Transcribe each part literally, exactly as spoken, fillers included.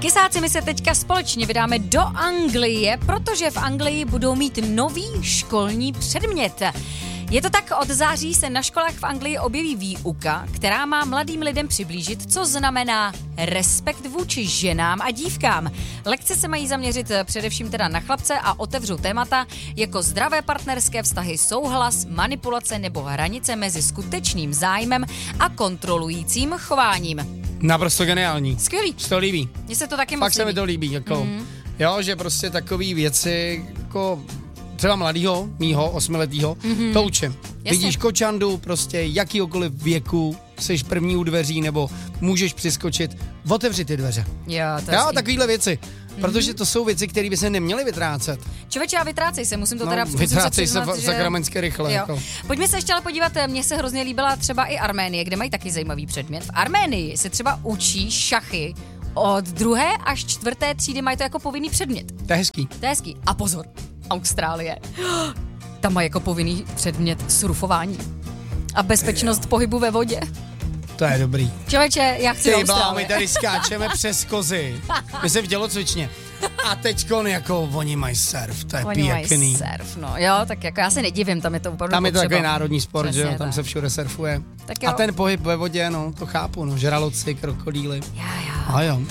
Kysáci, my se teďka společně vydáme do Anglie, protože v Anglii budou mít nový školní předmět. Je to tak, od září se na školách v Anglii objeví výuka, která má mladým lidem přiblížit, co znamená respekt vůči ženám a dívkám. Lekce se mají zaměřit především teda na chlapce a otevřou témata jako zdravé partnerské vztahy, souhlas, manipulace nebo hranice mezi skutečným zájmem a kontrolujícím chováním. Naprosto geniální. Skvělý. Se to líbí. Mně se to taky moc Fakt se mi to líbí, jako, mm. jo, že prostě takový věci, jako třeba mladýho, mýho, osmiletýho, mm-hmm. to učím. Jasně. Vidíš kočandu, prostě jakýkoliv věku, seš první u dveří, nebo můžeš přiskočit, otevři ty dveře. Jo, to jo, takovýhle věci. Mm-hmm. Protože to jsou věci, které by se neměly vytrácet. Člověče, a vytrácej se, musím to no, teda vytrácej se, přiznat, se že... sakramensky rychle. Jako. Pojďme se ještě ale podívat, mně se hrozně líbila třeba i Arménie, kde mají taky zajímavý předmět. V Arménii se třeba učí šachy od druhé až čtvrté třídy, mají to jako povinný předmět. To je hezký. To je hezký. A pozor, Austrálie. Tam má jako povinný předmět surfování a bezpečnost pohybu ve vodě. To je dobrý. Člověče, já chci do Austrálie. My tady skáčeme přes kozy. My se v tělocvičně. A teďkon jako oni mají surf, to je oni pěkný. Mají surf, no jo, tak jako já se nedivím, tam je to opravdu Tam je to potřeba. takový národní sport, přesně, že jo, tam tak. se všude surfuje. A ten pohyb ve vodě, no, to chápu, no, žraloci, krokodýly. Já, já. A jo.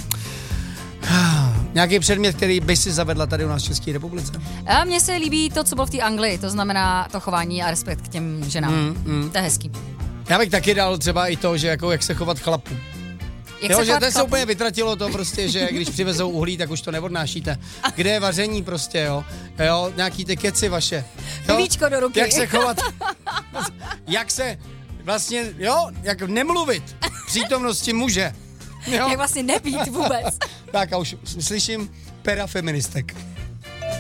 Nějaký předmět, který by si zavedla tady u nás v České republice? A mně se líbí to, co bylo v té Anglii, to znamená to chování a respekt k těm ženám. Mm, mm. To je hezký. Já bych taky dal třeba i to, že jako jak se chovat chlapu. Jak jo, se že to se chlapu? úplně vytratilo to prostě, že když přivezou uhlí, tak už to neodnášíte. Kde je vaření prostě, jo? Jo, nějaký ty keci vaše. Pivíčko do ruky. Jak se chovat, jak se vlastně, jo, jak nemluvit v přítomnosti muže. Jo? Jak vlastně nepít vůbec. Tak a už slyším pera feministek.